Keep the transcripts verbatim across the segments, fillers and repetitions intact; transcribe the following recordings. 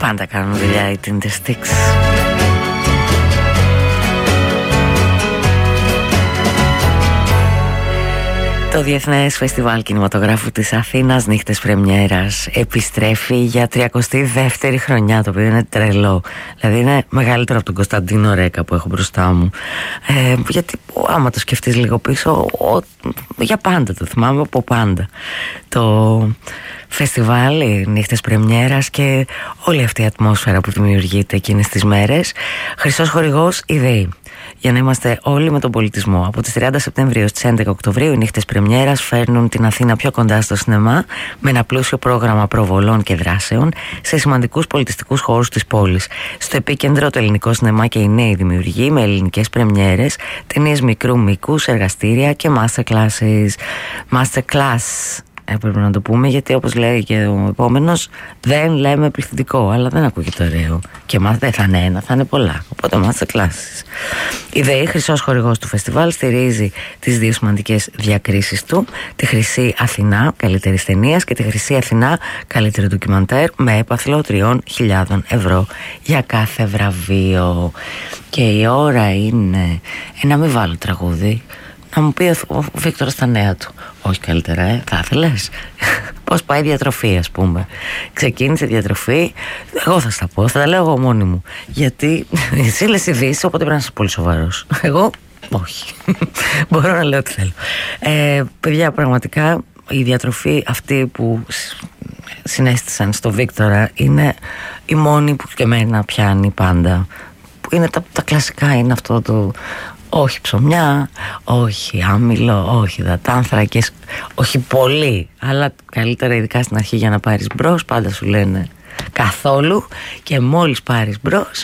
Πάντα κάνουν δουλειά οι Tindersticks. Το Διεθνές Φεστιβάλ Κινηματογράφου της Αθήνας Νύχτες Πρεμιέρας επιστρέφει για τριακοστή δεύτερη χρονιά, το οποίο είναι τρελό. Δηλαδή είναι μεγαλύτερο από τον Κωνσταντίνο Ρέκα που έχω μπροστά μου. Ε, γιατί άμα το σκεφτείς λίγο πίσω, ο, για πάντα το θυμάμαι, από πάντα. Το φεστιβάλ, οι Νύχτες Πρεμιέρας και όλη αυτή η ατμόσφαιρα που δημιουργείται εκείνες τις μέρες. Χρυσός χορηγός, η ΔΕΗ. Για να είμαστε όλοι με τον πολιτισμό. Από τις τριάντα Σεπτεμβρίου στις έντεκα Οκτωβρίου, οι Νύχτες Πρεμιέρας φέρνουν την Αθήνα πιο κοντά στο σινεμά, με ένα πλούσιο πρόγραμμα προβολών και δράσεων σε σημαντικούς πολιτιστικούς χώρους της πόλης. Στο επίκεντρο το ελληνικό σινεμά και οι νέοι δημιουργοί, με ελληνικές πρεμιέρες, ταινίες μικρού μήκους, εργαστήρια και masterclasses. Masterclass. Έπρεπε να το πούμε, γιατί όπως λέει και ο επόμενος, δεν λέμε πληθυντικό, αλλά δεν ακούγεται ωραίο. Και μας δεν θα είναι ένα, θα είναι πολλά. Οπότε masterclasses. Η ΔΕΗ, χρυσός χορηγός του φεστιβάλ, στηρίζει τις δύο σημαντικές διακρίσεις του: τη Χρυσή Αθηνά, καλύτερης ταινίας, και τη Χρυσή Αθηνά, καλύτερο ντοκιμαντέρ, με έπαθλο τριών χιλιάδων ευρώ για κάθε βραβείο. Και η ώρα είναι. Ε, να μην βάλω τραγούδι. Να μου πει ο Βίκτορας τα νέα του. Όχι καλύτερα, ε, θα ήθελες? Πώς πάει η διατροφή, ας πούμε? Ξεκίνησε η διατροφή. Εγώ θα στα πω, θα τα λέω εγώ μόνη μου. Γιατί εσύ λες ειδήσεις, οπότε πρέπει να είσαι πολύ σοβαρός. Εγώ όχι. Μπορώ να λέω τι θέλω. ε, Παιδιά, πραγματικά η διατροφή αυτή που συνέστησαν στο Βίκτορα είναι η μόνη που και εμένα πιάνει πάντα. Που είναι τα, τα κλασικά, είναι αυτό το... Όχι ψωμιά, όχι άμυλο, όχι υδατάνθρακες, όχι πολύ, αλλά καλύτερα ειδικά στην αρχή για να πάρεις μπρος. Πάντα σου λένε καθόλου, και μόλις πάρεις μπρος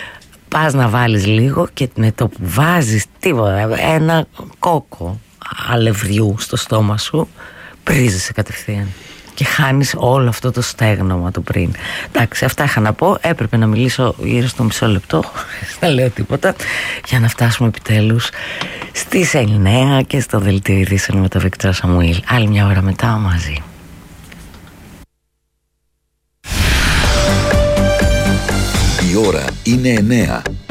πας να βάλεις λίγο, και με το που βάζεις τίποτα, ένα κόκο αλευριού στο στόμα σου, πρίζεσαι κατευθείαν και χάνεις όλο αυτό το στέγνομα του πριν. Εντάξει, αυτά είχα να πω. Έπρεπε να μιλήσω γύρω στο μισό λεπτό, δεν λέω τίποτα, για να φτάσουμε επιτέλους στις εννέα και στο δελτίο ειδήσεων με τον Βίκτορα Σαμουήλ. Άλλη μια ώρα μετά μαζί. Η ώρα είναι εννέα.